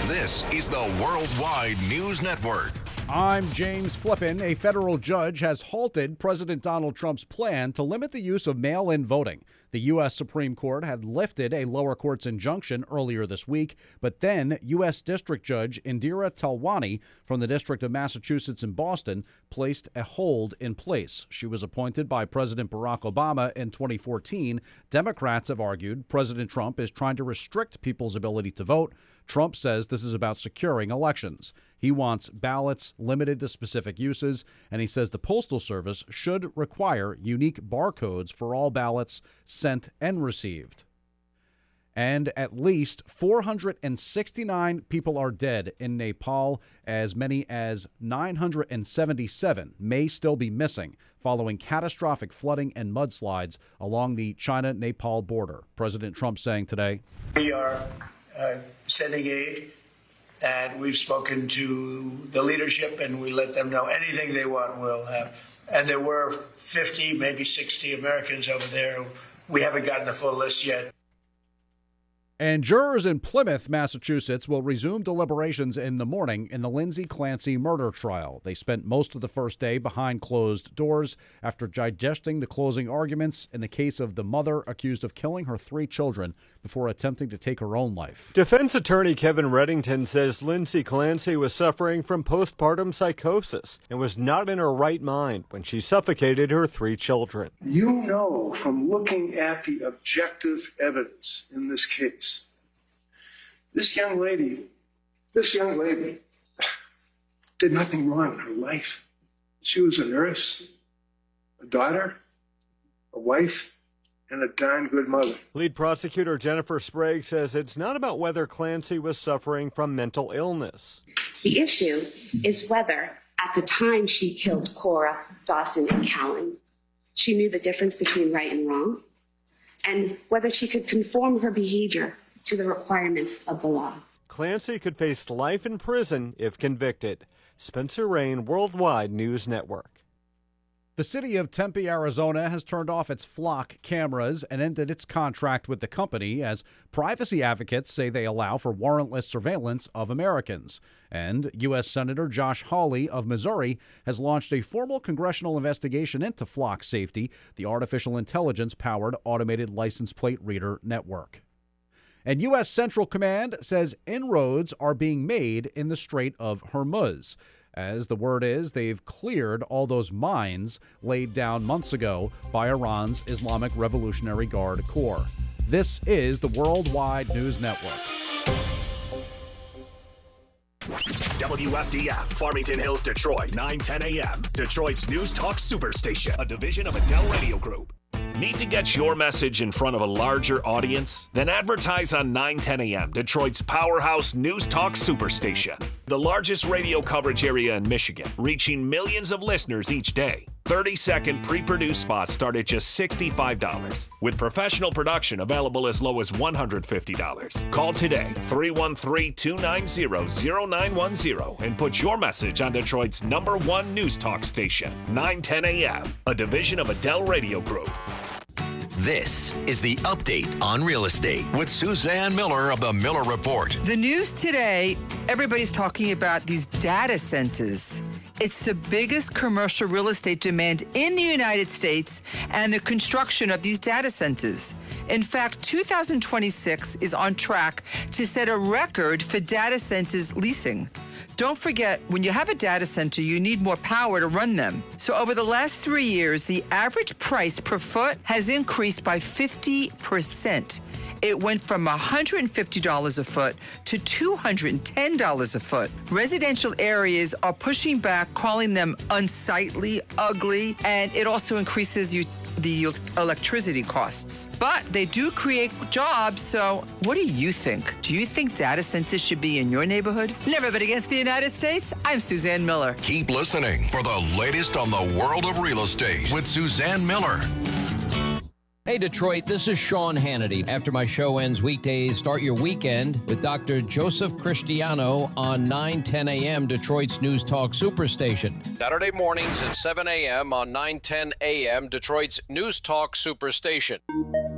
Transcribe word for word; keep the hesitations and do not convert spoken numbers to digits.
This is the Worldwide News Network. I'm James Flippin. A federal judge has halted President Donald Trump's plan to limit the use of mail-in voting. The U S Supreme Court had lifted a lower court's injunction earlier this week, but then U S District Judge Indira Talwani from the District of Massachusetts in Boston placed a hold in place. She was appointed by President Barack Obama in twenty fourteen. Democrats have argued President Trump is trying to restrict people's ability to vote. Trump says this is about securing elections. He wants ballots limited to specific uses, and he says the Postal Service should require unique barcodes for all ballots sent and received. And at least four hundred sixty-nine people are dead in Nepal. As many as nine hundred seventy-seven may still be missing following catastrophic flooding and mudslides along the China-Nepal border. President Trump saying today, We are uh, sending aid, and we've spoken to the leadership, and we let them know anything they want we'll have. And there were fifty, maybe sixty Americans over there. We haven't gotten the full list yet. And jurors in Plymouth, Massachusetts, will resume deliberations in the morning in the Lindsay Clancy murder trial. They spent most of the first day behind closed doors after digesting the closing arguments in the case of the mother accused of killing her three children before attempting to take her own life. Defense attorney Kevin Reddington says Lindsay Clancy was suffering from postpartum psychosis and was not in her right mind when she suffocated her three children. You know from looking at the objective evidence in this case, This young lady, this young lady did nothing wrong in her life. She was a nurse, a daughter, a wife, and a darn good mother. Lead prosecutor Jennifer Sprague says it's not about whether Clancy was suffering from mental illness. The issue is whether, at the time she killed Cora, Dawson, and Callan, she knew the difference between right and wrong, and whether she could conform her behavior to the requirements of the law. Clancy could face life in prison if convicted. Spencer Rain, Worldwide News Network. The city of Tempe, Arizona, has turned off its flock cameras and ended its contract with the company as privacy advocates say they allow for warrantless surveillance of Americans. And U S Senator Josh Hawley of Missouri has launched a formal congressional investigation into flock safety, the artificial intelligence-powered automated license plate reader network. And U S Central Command says inroads are being made in the Strait of Hormuz. As the word is, they've cleared all those mines laid down months ago by Iran's Islamic Revolutionary Guard Corps. This is the Worldwide News Network. W F D F, Farmington Hills, Detroit, nine ten a.m. Detroit's News Talk Superstation, a division of Adele Radio Group. Need to get your message in front of a larger audience? Then advertise on nine ten a.m., Detroit's powerhouse News Talk Superstation. The largest radio coverage area in Michigan, reaching millions of listeners each day. thirty-second pre-produced spots start at just sixty-five dollars, with professional production available as low as one hundred fifty dollars. Call today, three one three, two nine zero, zero nine one zero, and put your message on Detroit's number one News Talk station, nine ten a.m., a division of Adele Radio Group. This is the Update on Real Estate with Suzanne Miller of the Miller Report. The news today, everybody's talking about these data centers. It's the biggest commercial real estate demand in the United States and the construction of these data centers. In fact, two thousand twenty-six is on track to set a record for data centers leasing. Don't forget, when you have a data center, you need more power to run them. So over the last three years, the average price per foot has increased by fifty percent. It went from one hundred fifty dollars a foot to two hundred ten dollars a foot. Residential areas are pushing back, calling them unsightly, ugly, and it also increases you the electricity costs. But they do create jobs, so what do you think? Do you think data centers should be in your neighborhood? Never but against the United States, I'm Suzanne Miller. Keep listening for the latest on the world of real estate with Suzanne Miller. Hey, Detroit, this is Sean Hannity. After my show ends weekdays, start your weekend with Doctor Joseph Cristiano on nine ten a.m., Detroit's News Talk Superstation. Saturday mornings at seven a.m. on nine ten a.m., Detroit's News Talk Superstation.